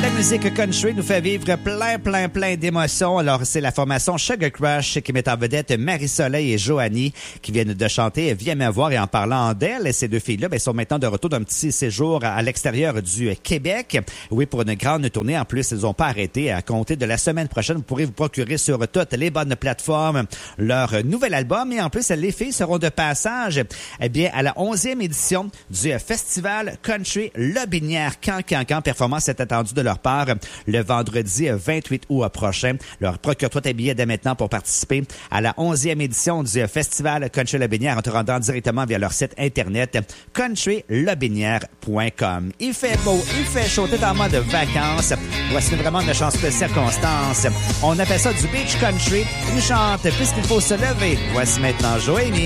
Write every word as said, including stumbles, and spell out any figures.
La musique country nous fait vivre plein, plein, plein d'émotions. Alors, c'est la formation Sugar Crush qui met en vedette Marie-Soleil et Joanie qui viennent de chanter « Viens me voir » et en parlant d'elles, ces deux filles-là ben, sont maintenant de retour d'un petit séjour à l'extérieur du Québec. Oui, pour une grande tournée. En plus, elles n'ont pas arrêté. À compter de la semaine prochaine, vous pourrez vous procurer sur toutes les bonnes plateformes leur nouvel album. Et en plus, les filles seront de passage eh bien, à la onzième édition du Festival Country Lobinière Cancancan. Performance est attendue de leur part le vendredi vingt-huit août prochain. Alors, procure-toi tes billets dès maintenant pour participer à la onzième édition du Festival Country Lobinière en te rendant directement via leur site internet country lobinière point com. Il fait beau, il fait chaud, t'es en mode vacances. Voici vraiment une chance de circonstance. On appelle ça du beach country. Une chante puisqu'il faut se lever. Voici maintenant Joanie.